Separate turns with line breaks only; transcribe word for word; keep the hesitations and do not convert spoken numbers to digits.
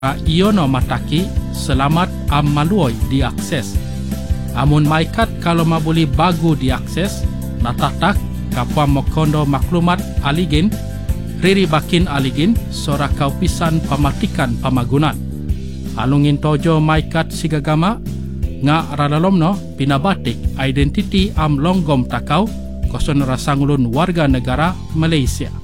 iono mataki selamat am maluoi diakses. Amun maikat kalau mabuli bagu diakses, natatak kapwa mokondo maklumat aligin, riri bakin aligin, sora kaupisan pamatikan pamagunan. Alungin tojo maikat sigagama, nga radalomno pinabatik identiti am longgom takau koson rasangulun warga negara Malaysia.